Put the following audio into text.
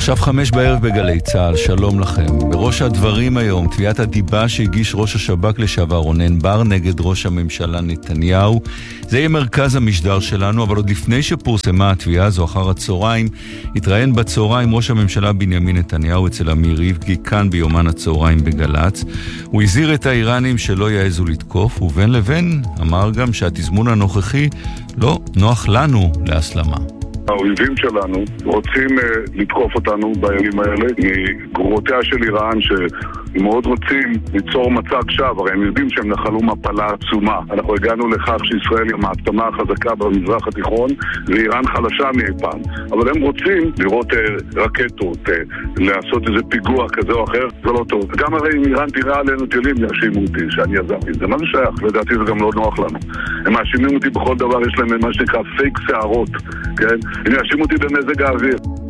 עכשיו 5 בערב בגלי צהל, שלום לכם. בראש הדברים היום, תביעת הדיבה שהגיש ראש השב"כ לשעבר רונן בר נגד ראש הממשלה נתניהו. זה יהיה מרכז המשדר שלנו, אבל עוד לפני שפורסמה התביעה הזו אחר הצהריים, התראיין בצהריים ראש הממשלה בנימין נתניהו אצל אמיר ריבקי, כאן ביומן הצהריים בגלץ. הוא הזהיר את האיראנים שלא יעזו לתקוף, ובין לבין אמר גם שהתזמון הנוכחי לא נוח לנו להסלמה. האויבים שלנו רוצים לתקוף אותנו בימים האלה מגרורותיה של איראן שמאוד רוצים ליצור מצג שווא, הרי הם יודעים שהם נחלו מפלה עצומה. אנחנו הגענו לכך שישראל היא המעצמה החזקה במזרח התיכון ואיראן חלשה מאי פעם, אבל הם רוצים לראות רקטות, לעשות איזה פיגוע כזה או אחר, זה לא טוב. גם הרי אם איראן תראה עלינו טילים יאשימו אותי שאני יזמתי, זה מה זה שייך? לדעתי זה גם לא נוח לנו. הם מאשימים אותי בכל דבר, יש להם מה שנקרא פייק שערות, כן? הם יאשימו אותי במזג האוויר.